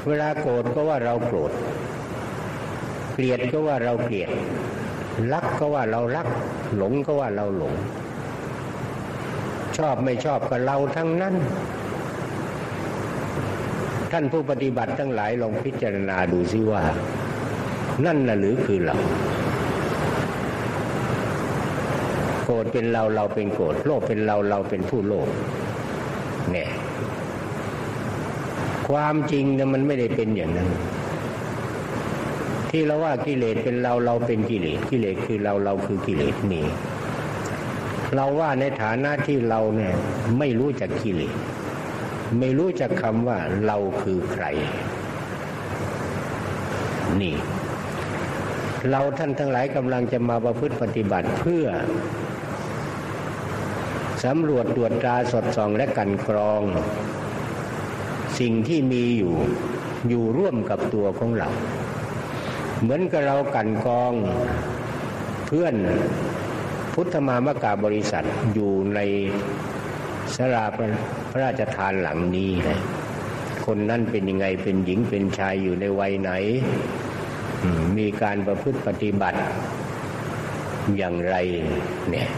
เวลาโกรธก็ว่าเราโกรธเกลียดก็ว่าเราเกลียดรักก็ว่าเรารักหลงก็ว่าเราหลงชอบไม่ชอบก็เราทั้งนั้นท่านผู้ปฏิบัติทั้งหลายลองพิจารณาดูซิว่านั่นน่ะหรือคือเราโกรธเป็นเราเราเป็นโกรธโลภเป็นเราเราเป็นผู้โลภเนี่ยความจริงเนี่ยมันไม่ได้เป็นอย่างนั้นที่เราว่ากิเลสเป็นเราเราเป็นกิเลสกิเลสคือเราเราคือกิเลสนี่เราว่าในฐานะที่เราเนี่ยไม่รู้จักกิเลสไม่รู้จักคำว่าเราคือใครนี่เราท่านทั้งหลายกำลังจะมาประพฤติปฏิบัติเพื่อสำรวจตรวจตราสอดส่องและกลั่นกรองสิ่งที่มีอยู่ร่วมกับตัวของเราเหมือนกับเรากลั่นกรองเพื่อนพุทธมามกาบริษัทอยู่ในศาลาพระราชทานหลังนี้เลยคนนั้นเป็นยังไงเป็นหญิงเป็นชายอยู่ในวัยไหนมีการประพฤติปฏิบัติอย่างไรเนี่ย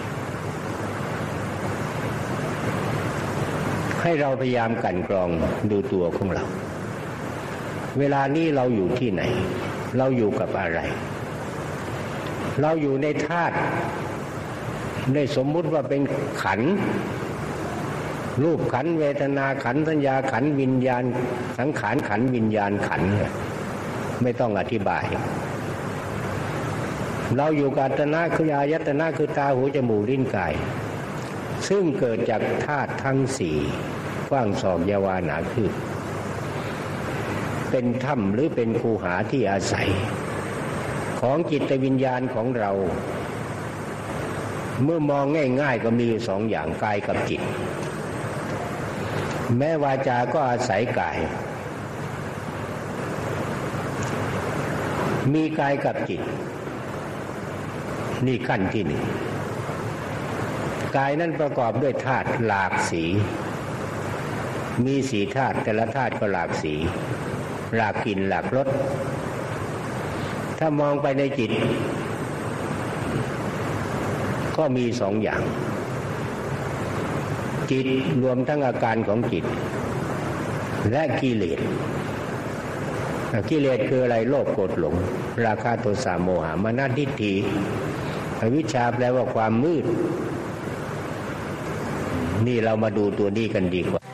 ให้เราพยายามกลั่นกรองดูตัวของเราเวลานี้เราอยู่ที่ไหนเราอยู่กับอะไรเราอยู่ในธาตุได้สมมุติว่าเป็นขันธ์รูปขันธ์เวทนาขันธ์สัญญาขันธ์วิญญาณสังขารขันธ์วิญญาณขันธ์ไม่ต้องอธิบายเราอยู่กับอัตนะคืออายตนะคือตาหูจมูกลิ้นกายซึ่งเกิดจากธาตุทั้งสี่กว้างศอกยาวาหนาคืบเป็นถ้ำหรือเป็นคูหาที่อาศัยของจิตวิญญาณของเราเมื่อมองง่ายๆก็มีสองอย่างกายกับจิตแม้วาจาก็อาศัยกายมีกายกับจิตนี่ขั้นที่หนึ่งกายนั้นประกอบด้วยธาตุหลากสีมีสีธาตุแต่ละธาตุก็หลากสีหลากกลิ่นหลากรสถ้ามองไปในจิตก็มีสองอย่างจิตรวมทั้งอาการของจิตและกิเลสกิเลสคืออะไรโลภโกรธหลงราคะโทสะโมหะมานะทิฏฐิอวิชชาแปลว่าความมืดนี่เรามาดูตัวนี้กันดีกว่า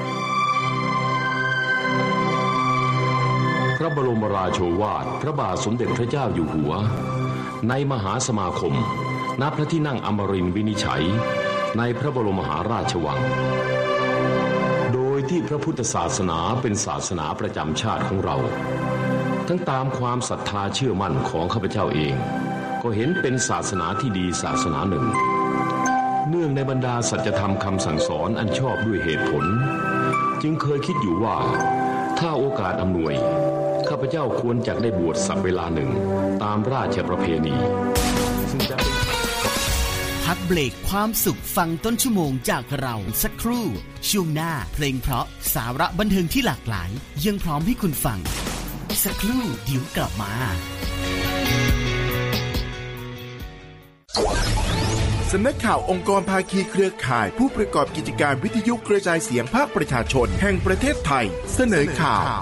พระบรมราโชวาทพระบาทสมเด็จพระเจ้าอยู่หัวในมหาสมาคมณพระที่นั่งอมรินทร์วินิจฉัยในพระบรมมหาราชวังโดยที่พระพุทธศาสนาเป็นศาสนาประจำชาติของเราทั้งตามความศรัทธาเชื่อมั่นของข้าพเจ้าเองก็เห็นเป็นศาสนาที่ดีศาสนาหนึ่งเนื่องในบรรดาสัจธรรมคำสั่งสอนอันชอบด้วยเหตุผลจึงเคยคิดอยู่ว่าถ้าโอกาสอำนวยข้าพเจ้าควรจะได้บวชสักเวลาหนึ่งตามราชประเพณีซึ่งจะเป็นพักเบรกความสุขฟังต้นชั่วโมงจากเราสักครู่ช่วงหน้าเพลงเพราะสาระบันเทิงที่หลากหลายยังพร้อมให้คุณฟังสักครู่เดี๋ยวกลับมาสำนักข่าวองค์กรภาคีเครือข่ายผู้ประกอบกิจการวิทยุกระจายเสียงภาคประชาชนแห่งประเทศไทยเสนอข่าว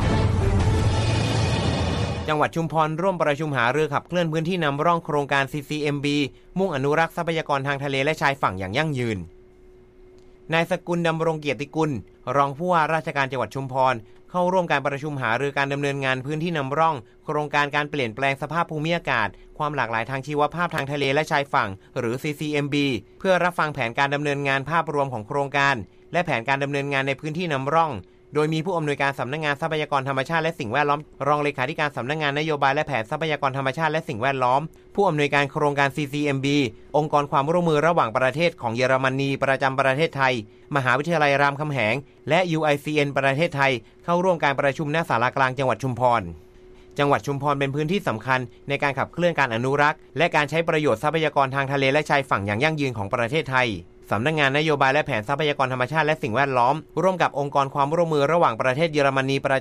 จังหวัดชุมพรร่วมประชุมหารือขับเคลื่อนพื้นที่นำร่องโครงการ CCMB มุ่งอนุรักษ์ทรัพยากรทางทะเลและชายฝั่งอย่างยั่งยืนนายสกุลดำรงเกียรติกุลรองผู้ว่าราชการจังหวัดชุมพรเข้าร่วมการประชุมหารือการดำเนินงานพื้นที่นำร่องโครงการการเปลี่ยนแปลงสภาพภูมิอากาศความหลากหลายทางชีวภาพทางทะเลและชายฝั่งหรือ CCMB เพื่อรับฟังแผนการดำเนินงานภาพรวมของโครงการและแผนการดำเนินงานในพื้นที่นำร่องโดยมีผู้อำนวยการสำนักงานทรัพยากรธรรมชาติและสิ่งแวดล้อมรองเลขาธิการสำนักงานนโยบายและแผนทรัพยากรธรรมชาติและสิ่งแวดล้อมผู้อำนวยการโครงการ CCMB องค์กรความร่วมมือระหว่างประเทศของเยอรมนีประจำประเทศไทยมหาวิทยาลัยรามคำแหงและ UICN ประเทศไทยเข้าร่วมการประชุมณศาลากลางจังหวัดชุมพรจังหวัดชุมพรเป็นพื้นที่สำคัญในการขับเคลื่อนการอนุรักษ์และการใช้ประโยชน์ทรัพยากรทางทะเลและชายฝั่งอย่างยั่งยืนของประเทศไทยสำนักงานนโยบายและแผนทรัพยากรธรรมชาติและสิ่งแวดล้อมร่วมกับองค์กรความร่วมมือระหว่างประเทศเยอรมนี